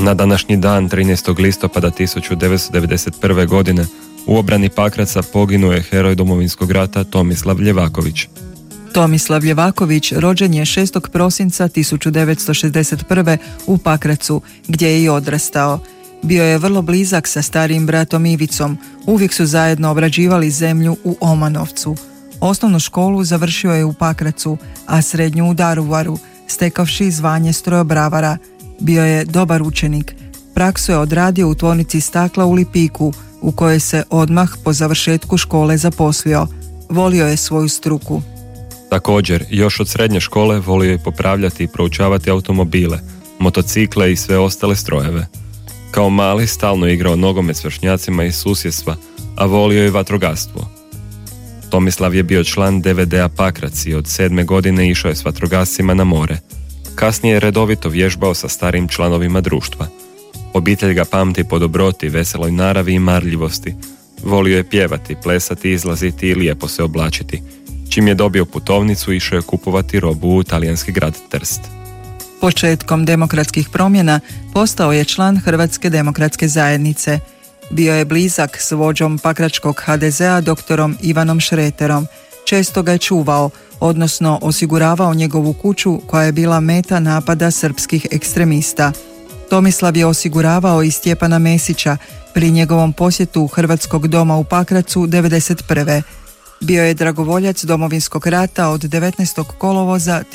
Na današnji dan, 13. listopada 1991. godine, u obrani Pakraca poginuo je heroj Domovinskog rata Tomislav Ljevaković. Tomislav Ljevaković rođen je 6. prosinca 1961. u Pakracu, gdje je i odrastao. Bio je vrlo blizak sa starijim bratom Ivicom, uvijek su zajedno obrađivali zemlju u Omanovcu. Osnovnu školu završio je u Pakracu, a srednju u Daruvaru, stekavši zvanje strojobravara. Bio je dobar učenik. Praksu je odradio u tvornici stakla u Lipiku, u kojoj se odmah po završetku škole zaposlio. Volio je svoju struku. Također, još od srednje škole volio je popravljati i proučavati automobile, motocikle i sve ostale strojeve. Kao mali stalno igrao nogomet s vršnjacima iz susjedstva, a volio je vatrogastvo. Tomislav je bio član DVD-a Pakrac i od 7. godine išao je s vatrogascima na more. Kasnije je redovito vježbao sa starim članovima društva. Obitelj ga pamti po dobroti, veseloj naravi i marljivosti. Volio je pjevati, plesati, izlaziti i lijepo se oblačiti. Čim je dobio putovnicu, išao je kupovati robu u talijanski grad Trst. Početkom demokratskih promjena postao je član Hrvatske demokratske zajednice. Bio je blizak s vođom pakračkog HDZ-a doktorom Ivanom Šreterom. Često ga je čuvao, odnosno osiguravao njegovu kuću koja je bila meta napada srpskih ekstremista. Tomislav je osiguravao i Stjepana Mesića pri njegovom posjetu Hrvatskog doma u Pakracu 1991. Bio je dragovoljac Domovinskog rata od 19. kolovoza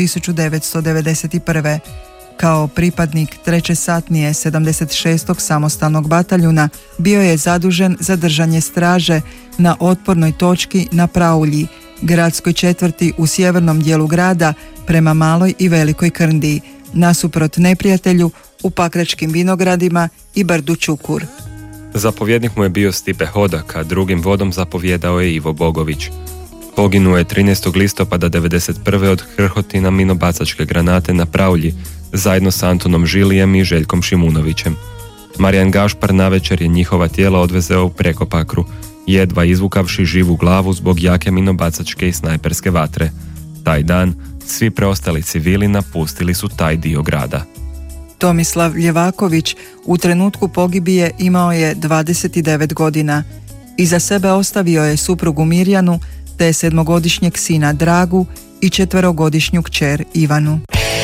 1991. Kao pripadnik 3. satnije 76. samostalnog bataljuna bio je zadužen za držanje straže na otpornoj točki na Praulji, gradskoj četvrti u sjevernom dijelu grada prema Maloj i Velikoj Krndiji, nasuprot neprijatelju u Pakračkim vinogradima i brdu Čukur. Zapovjednik mu je bio Stipe Hodak, a drugim vodom zapovjedao je Ivo Bogović. Poginuo je 13. listopada 1991. od krhotina minobacačke granate na Praulji, zajedno s Antonom Žilijem i Željkom Šimunovićem. Marijan Gašpar navečer je njihova tijela odvezeo u Prekopakru, jedva izvukavši živu glavu zbog jake minobacačke i snajperske vatre. Taj dan svi preostali civili napustili su taj dio grada. Tomislav Ljevaković u trenutku pogibije imao je 29 godina. Iza sebe ostavio je suprugu Mirjanu te 7-godišnjeg sina Dragu i 4-godišnju kćer Ivanu.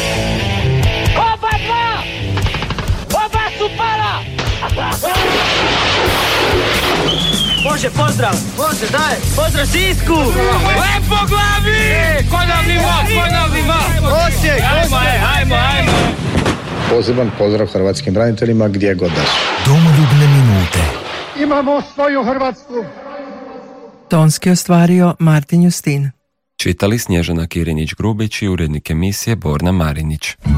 Oba dva! Oba su pala! Može, pozdrav! Može, daj! Pozdrav Sisku! Lepo glavi! Konavni mo! Osijek! Ajmo! Poseban pozdrav hrvatskim braniteljima gdje god da su. Domoljubne minute. Imamo svoju Hrvatsku. Tonski ostvario Martin Justin. Čitali Snježana Kirinić-Grubić i urednik emisije Borna Marinić.